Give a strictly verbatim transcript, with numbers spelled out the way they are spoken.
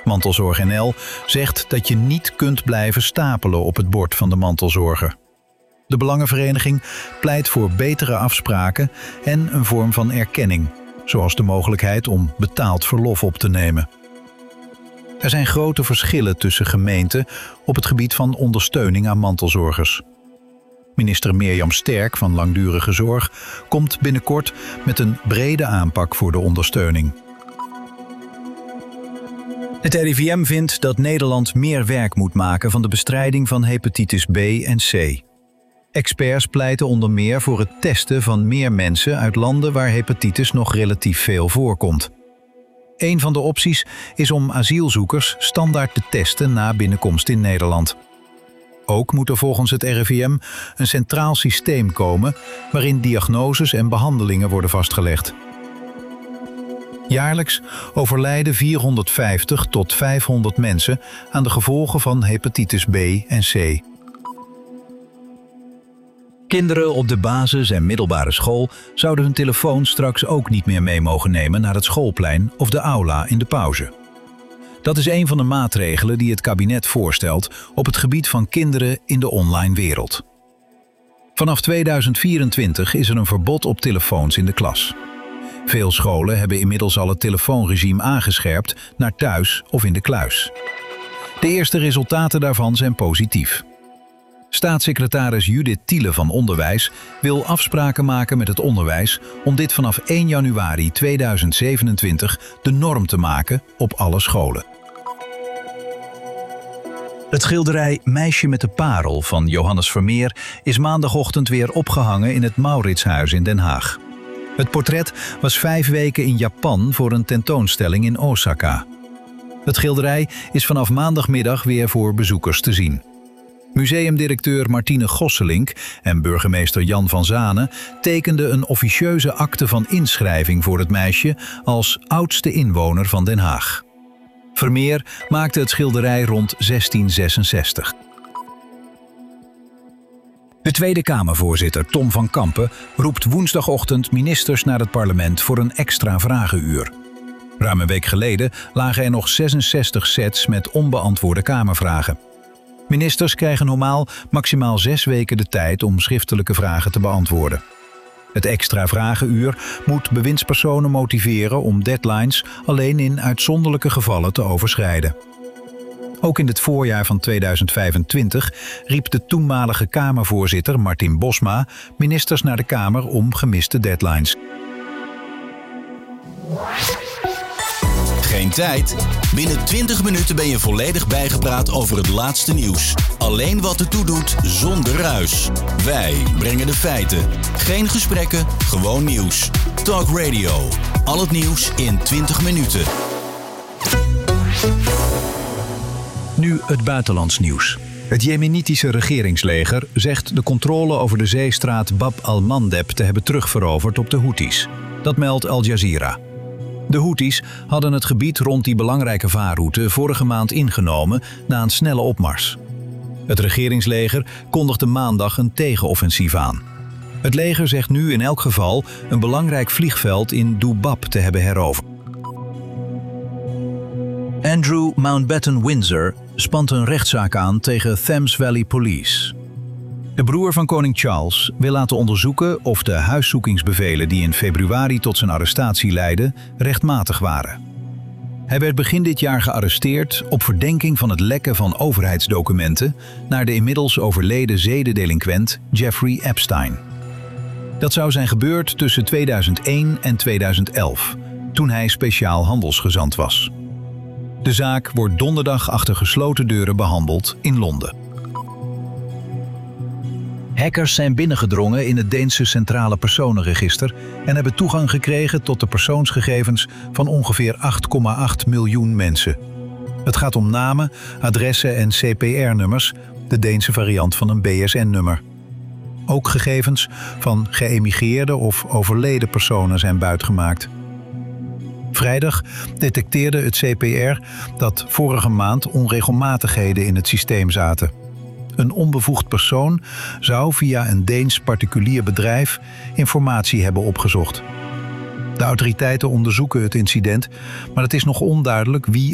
Mantelzorg N L zegt dat je niet kunt blijven stapelen op het bord van de mantelzorger. De Belangenvereniging pleit voor betere afspraken en een vorm van erkenning, zoals de mogelijkheid om betaald verlof op te nemen. Er zijn grote verschillen tussen gemeenten op het gebied van ondersteuning aan mantelzorgers. Minister Mirjam Sterk van Langdurige Zorg komt binnenkort met een brede aanpak voor de ondersteuning. Het R I V M vindt dat Nederland meer werk moet maken van de bestrijding van hepatitis B en C. Experts pleiten onder meer voor het testen van meer mensen uit landen waar hepatitis nog relatief veel voorkomt. Een van de opties is om asielzoekers standaard te testen na binnenkomst in Nederland. Ook moet er volgens het R I V M een centraal systeem komen waarin diagnoses en behandelingen worden vastgelegd. Jaarlijks overlijden vierhonderdvijftig tot vijfhonderd mensen aan de gevolgen van hepatitis B en C. Kinderen op de basis- en middelbare school zouden hun telefoon straks ook niet meer mee mogen nemen naar het schoolplein of de aula in de pauze. Dat is een van de maatregelen die het kabinet voorstelt op het gebied van kinderen in de online wereld. Vanaf tweeduizend vierentwintig is er een verbod op telefoons in de klas. Veel scholen hebben inmiddels al het telefoonregime aangescherpt naar thuis of in de kluis. De eerste resultaten daarvan zijn positief. Staatssecretaris Judith Thiele van Onderwijs wil afspraken maken met het onderwijs om dit vanaf één januari tweeduizend zevenentwintig de norm te maken op alle scholen. Het schilderij Meisje met de Parel van Johannes Vermeer is maandagochtend weer opgehangen in het Mauritshuis in Den Haag. Het portret was vijf weken in Japan voor een tentoonstelling in Osaka. Het schilderij is vanaf maandagmiddag weer voor bezoekers te zien. Museumdirecteur Martine Gosselink en burgemeester Jan van Zanen tekenden een officieuze akte van inschrijving voor het meisje als oudste inwoner van Den Haag. Vermeer maakte het schilderij rond zestien zesenzestig. De Tweede Kamervoorzitter Tom van Kampen roept woensdagochtend ministers naar het parlement voor een extra vragenuur. Ruim een week geleden lagen er nog zesenzestig sets met onbeantwoorde Kamervragen. Ministers krijgen normaal maximaal zes weken de tijd om schriftelijke vragen te beantwoorden. Het extra vragenuur moet bewindspersonen motiveren om deadlines alleen in uitzonderlijke gevallen te overschrijden. Ook in het voorjaar van tweeduizend vijfentwintig riep de toenmalige Kamervoorzitter Martin Bosma ministers naar de Kamer om gemiste deadlines. Geen tijd? Binnen twintig minuten ben je volledig bijgepraat over het laatste nieuws. Alleen wat ertoe doet, zonder ruis. Wij brengen de feiten. Geen gesprekken, gewoon nieuws. Talk Radio. Al het nieuws in twintig minuten. Nu het buitenlands nieuws. Het Jemenitische regeringsleger zegt de controle over de zeestraat Bab al-Mandeb te hebben terugveroverd op de Houthis. Dat meldt Al Jazeera. De Houthis hadden het gebied rond die belangrijke vaarroute vorige maand ingenomen na een snelle opmars. Het regeringsleger kondigde maandag een tegenoffensief aan. Het leger zegt nu in elk geval een belangrijk vliegveld in Dubab te hebben heroverd. Andrew Mountbatten-Windsor spant een rechtszaak aan tegen Thames Valley Police. De broer van koning Charles wil laten onderzoeken of de huiszoekingsbevelen die in februari tot zijn arrestatie leidden rechtmatig waren. Hij werd begin dit jaar gearresteerd op verdenking van het lekken van overheidsdocumenten naar de inmiddels overleden zedendelinquent Jeffrey Epstein. Dat zou zijn gebeurd tussen tweeduizend één en tweeduizend elf, toen hij speciaal handelsgezant was. De zaak wordt donderdag achter gesloten deuren behandeld in Londen. Hackers zijn binnengedrongen in het Deense Centrale Personenregister en hebben toegang gekregen tot de persoonsgegevens van ongeveer acht komma acht miljoen mensen. Het gaat om namen, adressen en C P R-nummers, de Deense variant van een B S N-nummer. Ook gegevens van geëmigreerde of overleden personen zijn buitgemaakt. Vrijdag detecteerde het C P R dat vorige maand onregelmatigheden in het systeem zaten. Een onbevoegd persoon zou via een Deens particulier bedrijf informatie hebben opgezocht. De autoriteiten onderzoeken het incident, maar het is nog onduidelijk wie